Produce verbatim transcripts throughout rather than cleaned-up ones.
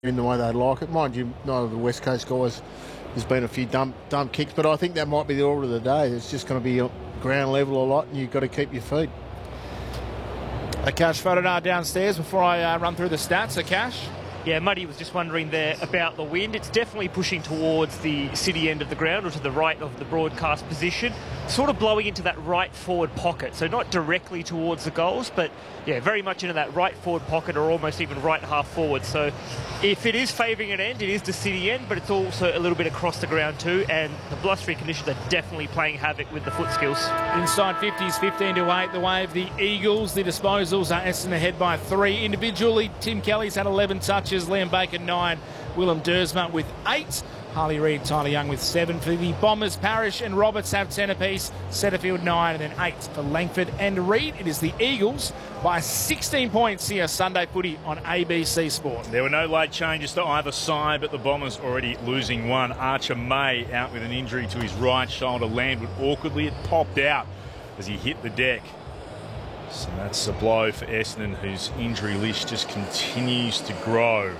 in the way they like it. Mind you, none of the West Coast guys, there's been a few dump, dump kicks, but I think that might be the order of the day. It's just going to be ground level a lot, and you've got to keep your feet. Akash Fodadar downstairs before I uh, run through the stats. Akash? Yeah, Muddy was just wondering there about the wind. It's definitely pushing towards the city end of the ground or to the right of the broadcast position, sort of blowing into that right forward pocket. So not directly towards the goals, but yeah, very much into that right forward pocket or almost even right half forward. So if it is favouring an end, it is the city end, but it's also a little bit across the ground too. And the blustery conditions are definitely playing havoc with the foot skills. Inside fifties, fifteen to eight, the way of the Eagles. The disposals are Essendon ahead by three. Individually, Tim Kelly's had eleven touches. Liam Baker nine, Willem Dersma with eight, Harley Reid, Tyler Young with seven for the Bombers. Parrish and Roberts have ten apiece, Setterfield nine, and then eight for Langford and Reid. It is the Eagles by sixteen points here Sunday footy on A B C Sport. There were no late changes to either side, but the Bombers already losing one. Archer May out with an injury to his right shoulder, landed awkwardly. It popped out as he hit the deck. So that's a blow for Essendon, whose injury list just continues to grow.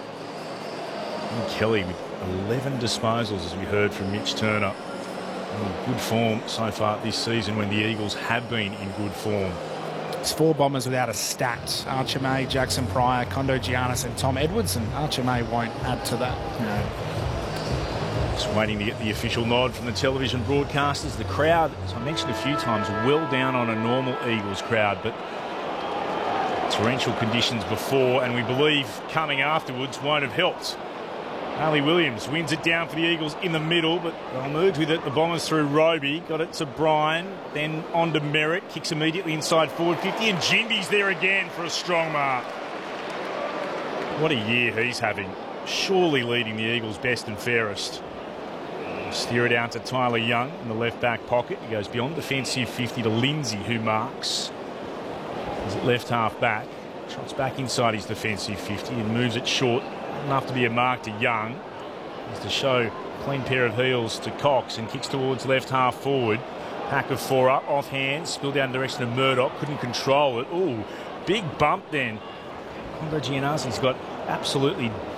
And Kelly with eleven disposals, as we heard from Mitch Turner. In good form so far this season when the Eagles have been in good form. It's four Bombers without a stat. Archer May, Jackson Pryor, Kondo Giannis and Tom Edwards, and Archer May won't add to that. No. Just waiting to get the official nod from the television broadcasters. The crowd, as I mentioned a few times, well down on a normal Eagles crowd, but torrential conditions before, and we believe coming afterwards won't have helped. Harley Williams wins it down for the Eagles in the middle, but they'll merge with it. The Bombers through Roby, got it to Bryan, then on to Merritt, kicks immediately inside forward fifty, and Jindy's there again for a strong mark. What a year he's having. Surely leading the Eagles best and fairest. Steer it out to Tyler Young in the left back pocket. He goes beyond defensive fifty to Lindsay, who marks. He's at left half back. Trots back inside his defensive fifty and moves it short. Enough to be a mark to Young. He's to show clean pair of heels to Cox and kicks towards left half forward. Pack of four up, off hands, spilled down the direction of Murdoch. Couldn't control it. Ooh, big bump then. Kondo Giannazzi's got absolutely